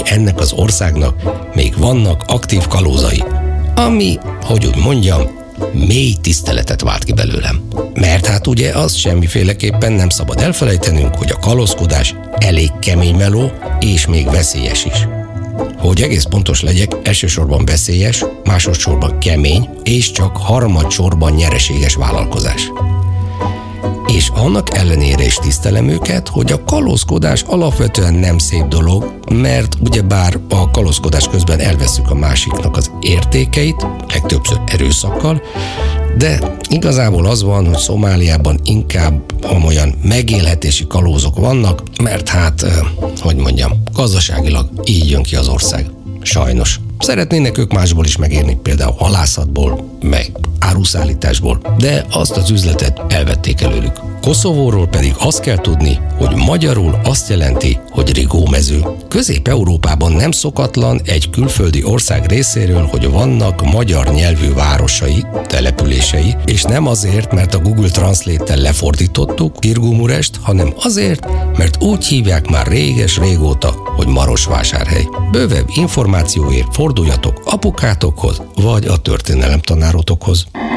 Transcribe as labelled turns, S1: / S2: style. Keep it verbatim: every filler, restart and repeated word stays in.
S1: ennek az országnak még vannak aktív kalózai, ami, hogy úgy mondjam, mély tiszteletet vált ki belőlem. Mert hát ugye azt semmiféleképpen nem szabad elfelejtenünk, hogy a kalózkodás elég kemény meló, és még veszélyes is. Hogy egész pontos legyek, elsősorban veszélyes, másodszorban kemény, és csak harmadsorban nyereséges vállalkozás. És annak ellenére is tisztelem őket, hogy a kalózkodás alapvetően nem szép dolog, mert ugyebár a kalózkodás közben elvesszük a másiknak az értékeit, legtöbbször erőszakkal, de igazából az van, hogy Szomáliában inkább olyan megélhetési kalózok vannak, mert hát, hogy mondjam, gazdaságilag így jön ki az ország. Sajnos. Szeretnének ők másból is megérni, például halászatból, meg áruszállításból, de azt az üzletet elvették előlük. Koszovóról pedig azt kell tudni, hogy magyarul azt jelenti, hogy rigómező. Közép-Európában nem szokatlan egy külföldi ország részéről, hogy vannak magyar nyelvű városai, települései, és nem azért, mert a Google Translate-tel lefordítottuk Kirgumurest, hanem azért, mert úgy hívják már réges-régóta, hogy Marosvásárhely. Bővebb információért forduljatok apukátokhoz, vagy a történelemtanárotokhoz.